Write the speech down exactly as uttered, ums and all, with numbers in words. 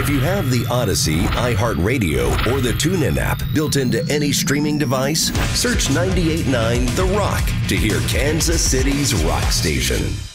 If you have the Odyssey, iHeartRadio, or the TuneIn app built into any streaming device, search ninety-eight point nine The Rock to hear Kansas City's rock station.